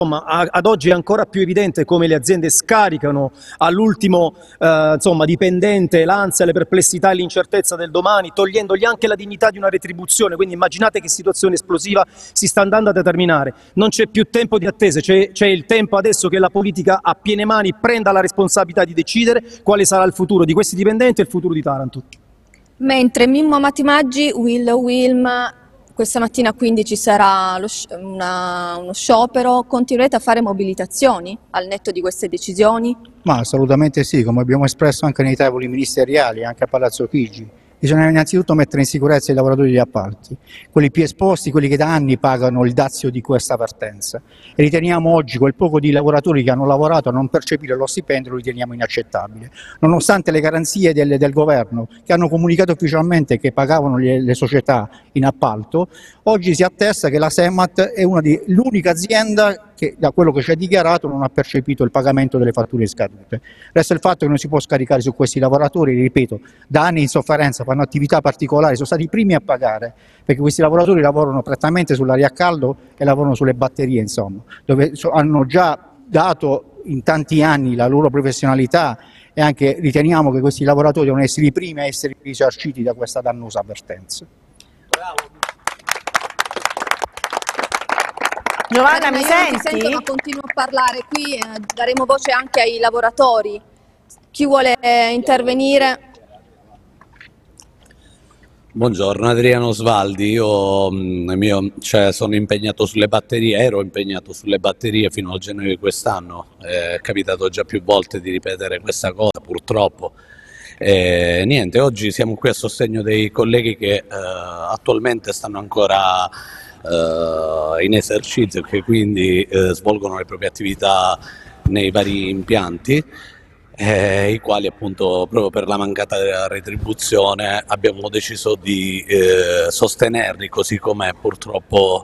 Insomma, ad oggi è ancora più evidente come le aziende scaricano all'ultimo dipendente l'ansia, le perplessità e l'incertezza del domani, togliendogli anche la dignità di una retribuzione. Quindi immaginate che situazione esplosiva si sta andando a determinare. Non c'è più tempo di attesa, c'è il tempo adesso che la politica a piene mani prenda la responsabilità di decidere quale sarà il futuro di questi dipendenti e il futuro di Taranto. Mentre Mimmo Matimaggi, Wilm, questa mattina quindi ci sarà uno sciopero, continuerete a fare mobilitazioni al netto di queste decisioni? Ma assolutamente sì, come abbiamo espresso anche nei tavoli ministeriali, anche a Palazzo Chigi. Bisogna innanzitutto mettere in sicurezza i lavoratori degli appalti, quelli più esposti, quelli che da anni pagano il dazio di questa partenza. E riteniamo oggi quel poco di lavoratori che hanno lavorato a non percepire lo stipendio, lo riteniamo inaccettabile. Nonostante le garanzie del governo che hanno comunicato ufficialmente che pagavano le società in appalto, oggi si attesta che la Semat è l'unica azienda che da quello che ci ha dichiarato non ha percepito il pagamento delle fatture scadute. Resta il fatto che non si può scaricare su questi lavoratori, ripeto, da anni in sofferenza, fanno attività particolari, sono stati i primi a pagare, perché questi lavoratori lavorano prettamente sull'aria a caldo e lavorano sulle batterie, insomma, dove hanno già dato in tanti anni la loro professionalità e anche riteniamo che questi lavoratori devono essere i primi a essere risarciti da questa dannosa avvertenza. Bravo. Giovanna, mi senti? Io non ti sento, ma continuo a parlare qui, daremo voce anche ai lavoratori. Chi vuole intervenire? Buongiorno, Adriano Svaldi, io sono impegnato sulle batterie, ero impegnato sulle batterie fino a gennaio di quest'anno, è capitato già più volte di ripetere questa cosa purtroppo. Niente, oggi siamo qui a sostegno dei colleghi che attualmente stanno ancora in esercizio e che quindi svolgono le proprie attività nei vari impianti. I quali appunto proprio per la mancata retribuzione abbiamo deciso di sostenerli, così come purtroppo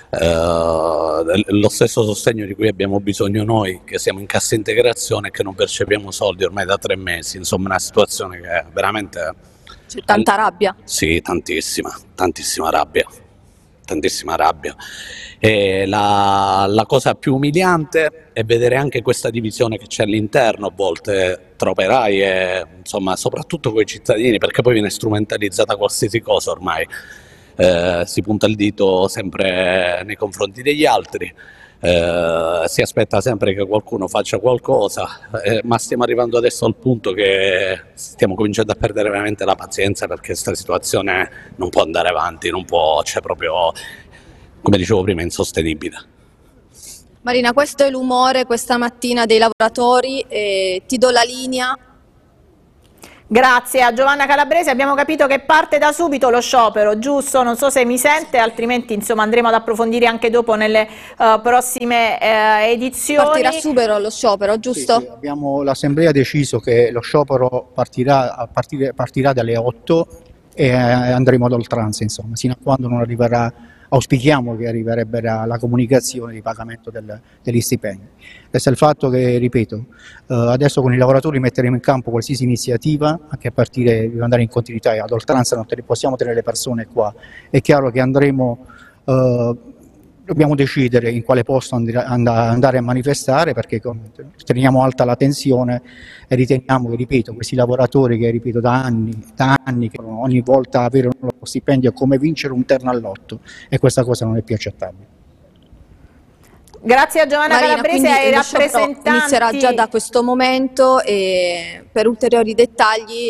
lo stesso sostegno di cui abbiamo bisogno noi che siamo in cassa integrazione e che non percepiamo soldi ormai da 3 mesi, insomma una situazione che è veramente... C'è tanta rabbia? Sì, tantissima rabbia. Tantissima rabbia. E la cosa più umiliante è vedere anche questa divisione che c'è all'interno a volte tra operai e insomma soprattutto con i cittadini, perché poi viene strumentalizzata qualsiasi cosa ormai, si punta il dito sempre nei confronti degli altri, si aspetta sempre che qualcuno faccia qualcosa, ma stiamo arrivando adesso al punto che stiamo cominciando a perdere veramente la pazienza, perché questa situazione non può andare avanti, non può, c'è proprio, come dicevo prima, insostenibile. Marina, questo è l'umore questa mattina dei lavoratori, ti do la linea. Grazie a Giovanna Calabrese, abbiamo capito che parte da subito lo sciopero, giusto? Non so se mi sente, altrimenti insomma andremo ad approfondire anche dopo nelle prossime edizioni. Partirà subito lo sciopero, giusto? Sì, l'assemblea ha deciso che lo sciopero partirà dalle 8 e andremo ad oltranza, insomma, sino a quando non arriverà. Auspichiamo che arriverebbe la comunicazione di pagamento degli stipendi. Questo è il fatto che, ripeto, adesso con i lavoratori metteremo in campo qualsiasi iniziativa, anche a partire di andare in continuità e ad oltranza non possiamo tenere le persone qua. È chiaro che dobbiamo decidere in quale posto andare a manifestare, perché teniamo alta la tensione e riteniamo che, ripeto, questi lavoratori che, ripeto, da anni che ogni volta avere lo stipendio è come vincere un terno al lotto, e questa cosa non è più accettabile. Grazie a Giovanna Marina, Calabrese e ai rappresentanti. Inizierà già da questo momento e per ulteriori dettagli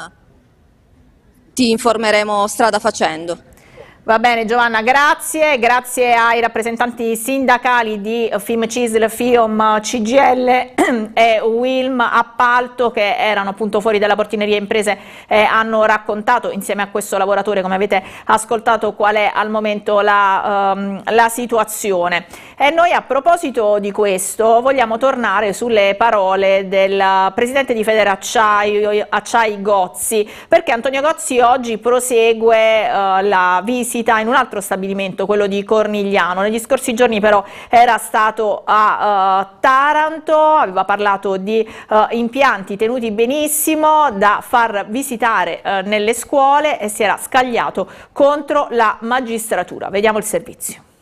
ti informeremo strada facendo. Va bene Giovanna, grazie ai rappresentanti sindacali di FIM-CISL, FIOM, CGL e Wilm Appalto, che erano appunto fuori dalla portineria imprese, hanno raccontato insieme a questo lavoratore, come avete ascoltato, qual è al momento la situazione. E noi, a proposito di questo, vogliamo tornare sulle parole del presidente di Federacciai Gozzi, perché Antonio Gozzi oggi prosegue la visita in un altro stabilimento, quello di Cornigliano. Negli scorsi giorni però era stato a Taranto, aveva parlato di impianti tenuti benissimo da far visitare nelle scuole e si era scagliato contro la magistratura. Vediamo il servizio.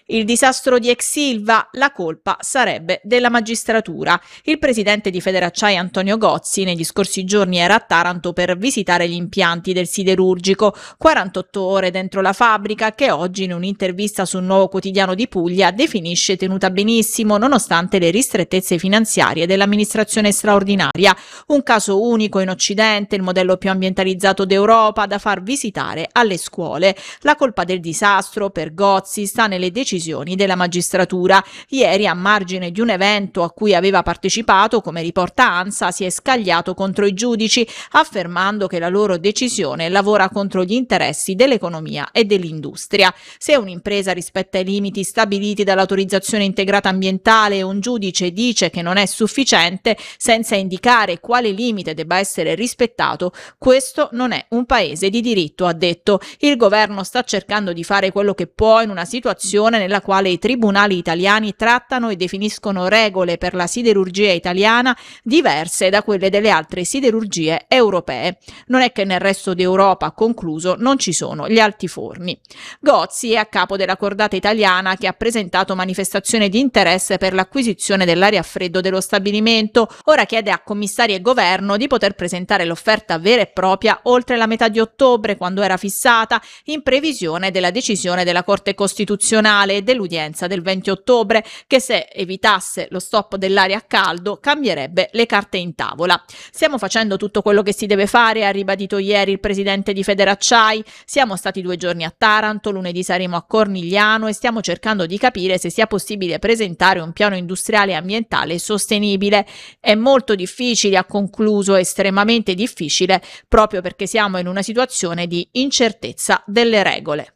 Il disastro di ex Ilva, la colpa sarebbe della magistratura. Il presidente di Federacciai Antonio Gozzi negli scorsi giorni era a Taranto per visitare gli impianti del siderurgico, 48 ore dentro la fabbrica che oggi in un'intervista sul Nuovo Quotidiano di Puglia definisce tenuta benissimo nonostante le ristrettezze finanziarie dell'amministrazione straordinaria. Un caso unico in Occidente, il modello più ambientalizzato d'Europa da far visitare alle scuole. La colpa del disastro per Gozzi sta nelle decisioni della magistratura. Ieri, a margine di un evento a cui aveva partecipato, come riporta ANSA, si è scagliato contro i giudici, affermando che la loro decisione lavora contro gli interessi dell'economia e dell'industria. Se un'impresa rispetta i limiti stabiliti dall'autorizzazione integrata ambientale e un giudice dice che non è sufficiente, senza indicare quale limite debba essere rispettato, questo non è un paese di diritto, ha detto. Il governo sta cercando di fare quello che può in una situazione nella quale i tribunali italiani trattano e definiscono regole per la siderurgia italiana diverse da quelle delle altre siderurgie europee. Non è che nel resto d'Europa, ha concluso, non ci sono gli altiforni. Gozzi è a capo della cordata italiana che ha presentato manifestazione di interesse per l'acquisizione dell'aria a freddo dello stabilimento. Ora chiede a commissari e governo di poter presentare l'offerta vera e propria oltre la metà di ottobre, quando era fissata, in previsione della decisione della Corte Costituzionale e dell'udienza del 20 ottobre, che se evitasse lo stop dell'aria a caldo cambierebbe le carte in tavola. Stiamo facendo tutto quello che si deve fare, ha ribadito ieri il presidente di Federacciai. Siamo stati 2 giorni a Taranto, lunedì saremo a Cornigliano e stiamo cercando di capire se sia possibile presentare un piano industriale e ambientale sostenibile. È molto difficile, ha concluso, estremamente difficile, proprio perché siamo in una situazione di incertezza delle regole.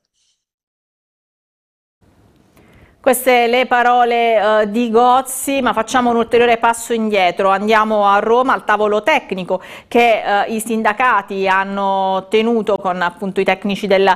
Queste le parole di Gozzi, ma facciamo un ulteriore passo indietro, andiamo a Roma al tavolo tecnico che i sindacati hanno tenuto con appunto i tecnici del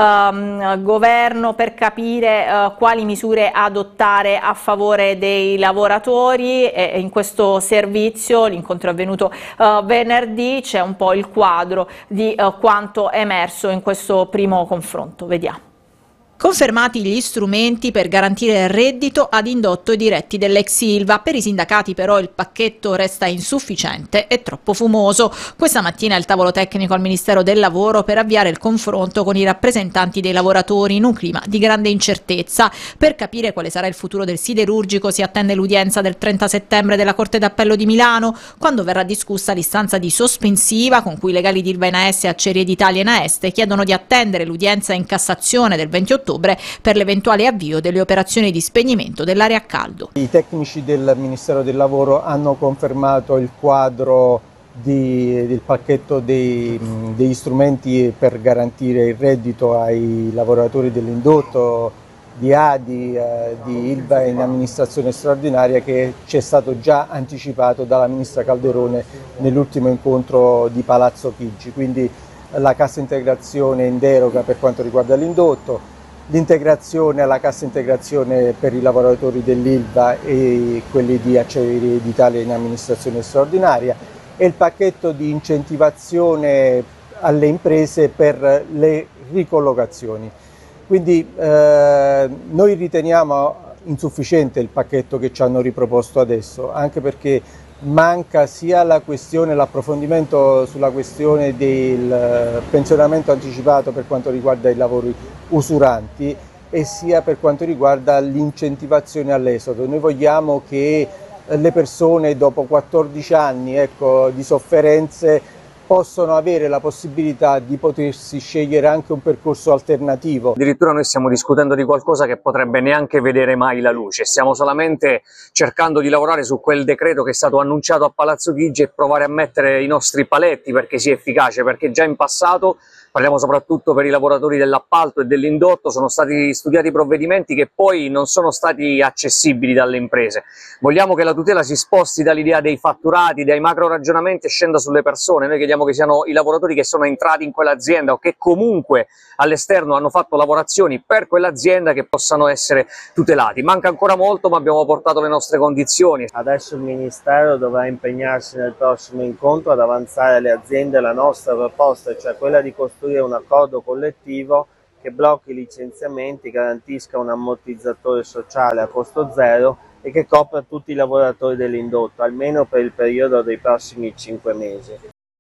governo per capire quali misure adottare a favore dei lavoratori. E in questo servizio, l'incontro è avvenuto venerdì, c'è un po' il quadro di quanto è emerso in questo primo confronto, vediamo. Confermati gli strumenti per garantire il reddito ad indotto i diretti dell'ex Ilva. Per i sindacati però il pacchetto resta insufficiente e troppo fumoso. Questa mattina il tavolo tecnico al Ministero del Lavoro per avviare il confronto con i rappresentanti dei lavoratori in un clima di grande incertezza. Per capire quale sarà il futuro del siderurgico si attende l'udienza del 30 settembre della Corte d'Appello di Milano, quando verrà discussa l'istanza di sospensiva con cui i legali di Ilva Enaes e Acciaierie d'Italia Enaeste chiedono di attendere l'udienza in Cassazione del 20 ottobre per l'eventuale avvio delle operazioni di spegnimento dell'aria a caldo. I tecnici del Ministero del Lavoro hanno confermato il quadro del pacchetto degli strumenti per garantire il reddito ai lavoratori dell'indotto, di ADI, di Ilva in amministrazione straordinaria, che ci è stato già anticipato dalla ministra Calderone nell'ultimo incontro di Palazzo Chigi. Quindi la cassa integrazione in deroga per quanto riguarda l'indotto, l'integrazione alla cassa integrazione per i lavoratori dell'Ilva e quelli di Acciaierie d'Italia in amministrazione straordinaria e il pacchetto di incentivazione alle imprese per le ricollocazioni. Quindi noi riteniamo insufficiente il pacchetto che ci hanno riproposto adesso, anche perché manca sia l'approfondimento sulla questione del pensionamento anticipato per quanto riguarda i lavori usuranti e sia per quanto riguarda l'incentivazione all'esodo. Noi vogliamo che le persone dopo 14 anni di sofferenze possono avere la possibilità di potersi scegliere anche un percorso alternativo. Addirittura noi stiamo discutendo di qualcosa che potrebbe neanche vedere mai la luce, stiamo solamente cercando di lavorare su quel decreto che è stato annunciato a Palazzo Chigi e provare a mettere i nostri paletti perché sia efficace, perché già in passato, parliamo soprattutto per i lavoratori dell'appalto e dell'indotto, sono stati studiati provvedimenti che poi non sono stati accessibili dalle imprese. Vogliamo che la tutela si sposti dall'idea dei fatturati, dai macro ragionamenti e scenda sulle persone. Noi chiediamo che siano i lavoratori che sono entrati in quell'azienda o che comunque all'esterno hanno fatto lavorazioni per quell'azienda che possano essere tutelati. Manca ancora molto, ma abbiamo portato le nostre condizioni. Adesso il Ministero dovrà impegnarsi nel prossimo incontro ad avanzare alle aziende la nostra proposta, cioè quella di costruire un accordo collettivo che blocchi i licenziamenti, garantisca un ammortizzatore sociale a costo zero e che copra tutti i lavoratori dell'indotto, almeno per il periodo dei prossimi 5 mesi.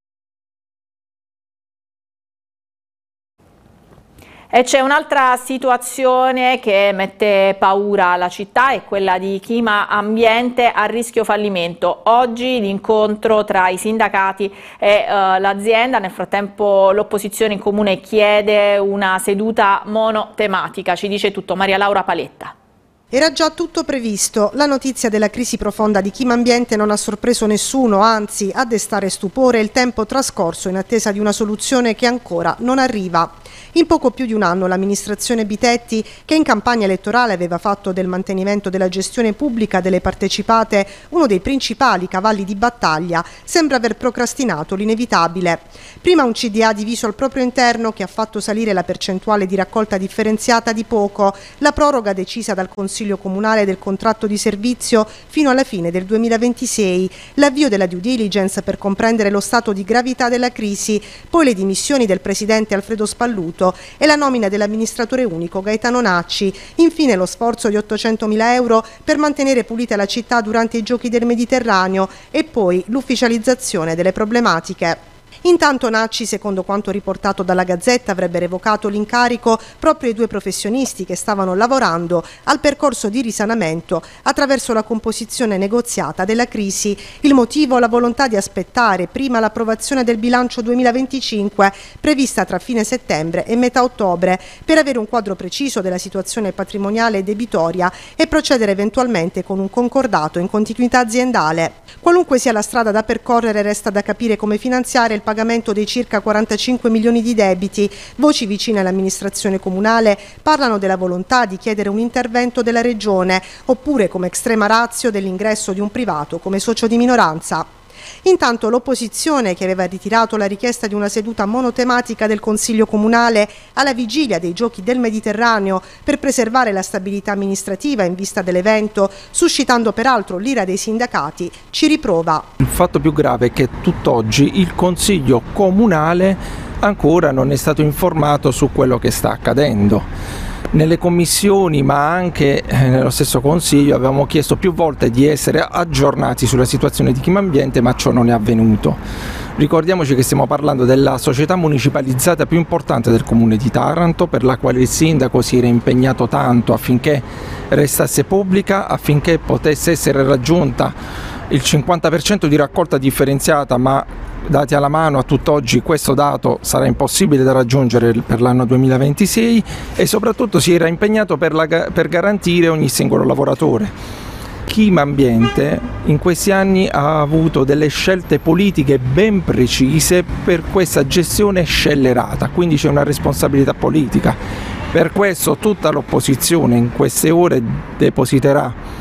E c'è un'altra situazione che mette paura alla città, è quella di Chima Ambiente a rischio fallimento. Oggi l'incontro tra i sindacati e l'azienda, nel frattempo l'opposizione in comune chiede una seduta monotematica. Ci dice tutto Maria Laura Paletta. Era già tutto previsto. La notizia della crisi profonda di Chima Ambiente non ha sorpreso nessuno, anzi a destare stupore il tempo trascorso in attesa di una soluzione che ancora non arriva. In poco più di un anno l'amministrazione Bitetti, che in campagna elettorale aveva fatto del mantenimento della gestione pubblica delle partecipate uno dei principali cavalli di battaglia, sembra aver procrastinato l'inevitabile. Prima un CDA diviso al proprio interno che ha fatto salire la percentuale di raccolta differenziata di poco, la proroga decisa dal Consiglio Comunale del contratto di servizio fino alla fine del 2026, l'avvio della due diligence per comprendere lo stato di gravità della crisi, poi le dimissioni del presidente Alfredo Spalluto e la nomina dell'amministratore unico Gaetano Nacci, infine lo sforzo di 800.000 euro per mantenere pulita la città durante i Giochi del Mediterraneo e poi l'ufficializzazione delle problematiche. Intanto Nacci, secondo quanto riportato dalla Gazzetta, avrebbe revocato l'incarico proprio ai due professionisti che stavano lavorando al percorso di risanamento attraverso la composizione negoziata della crisi. Il motivo? La volontà di aspettare prima l'approvazione del bilancio 2025 prevista tra fine settembre e metà ottobre per avere un quadro preciso della situazione patrimoniale e debitoria e procedere eventualmente con un concordato in continuità aziendale. Qualunque sia la strada da percorrere, resta da capire come finanziare il pagamento dei circa 45 milioni di debiti. Voci vicine all'amministrazione comunale parlano della volontà di chiedere un intervento della Regione oppure come extrema ratio dell'ingresso di un privato come socio di minoranza. Intanto l'opposizione, che aveva ritirato la richiesta di una seduta monotematica del Consiglio Comunale alla vigilia dei Giochi del Mediterraneo per preservare la stabilità amministrativa in vista dell'evento, suscitando peraltro l'ira dei sindacati, ci riprova. Il fatto più grave è che tutt'oggi il Consiglio Comunale ancora non è stato informato su quello che sta accadendo. Nelle commissioni, ma anche nello stesso Consiglio, avevamo chiesto più volte di essere aggiornati sulla situazione di Chima Ambiente, ma ciò non è avvenuto. Ricordiamoci che stiamo parlando della società municipalizzata più importante del Comune di Taranto, per la quale il sindaco si era impegnato tanto affinché restasse pubblica, affinché potesse essere raggiunta il 50% di raccolta differenziata, ma dati alla mano a tutt'oggi questo dato sarà impossibile da raggiungere per l'anno 2026 e soprattutto si era impegnato per garantire ogni singolo lavoratore. Chima Ambiente in questi anni ha avuto delle scelte politiche ben precise per questa gestione scellerata, quindi c'è una responsabilità politica. Per questo tutta l'opposizione in queste ore depositerà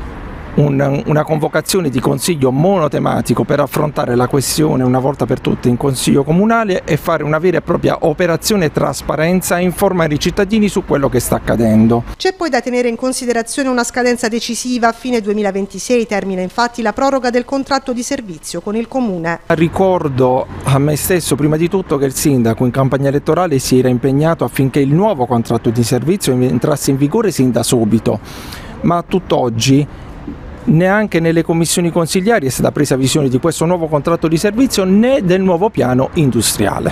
una convocazione di consiglio monotematico per affrontare la questione una volta per tutte in consiglio comunale e fare una vera e propria operazione trasparenza e informare i cittadini su quello che sta accadendo. C'è poi da tenere in considerazione una scadenza decisiva. A fine 2026 termina infatti la proroga del contratto di servizio con il Comune. Ricordo a me stesso prima di tutto che il sindaco in campagna elettorale si era impegnato affinché il nuovo contratto di servizio entrasse in vigore sin da subito, ma tutt'oggi neanche nelle commissioni consigliari è stata presa visione di questo nuovo contratto di servizio né del nuovo piano industriale.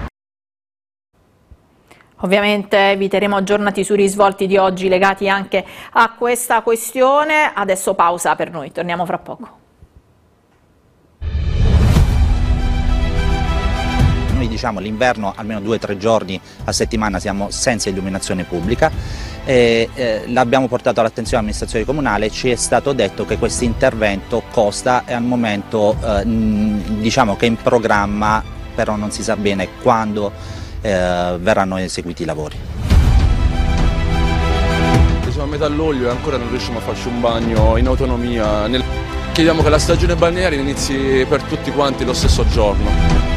Ovviamente vi terremo aggiornati sui risvolti di oggi legati anche a questa questione. Adesso pausa per noi, torniamo fra poco. Noi diciamo l'inverno almeno 2 o 3 giorni a settimana siamo senza illuminazione pubblica. L'abbiamo portato all'attenzione dell'amministrazione comunale, ci è stato detto che questo intervento costa e al momento diciamo che è in programma, però non si sa bene quando verranno eseguiti i lavori. Siamo a metà luglio e ancora non riusciamo a farci un bagno in autonomia. Chiediamo che la stagione balneare inizi per tutti quanti lo stesso giorno.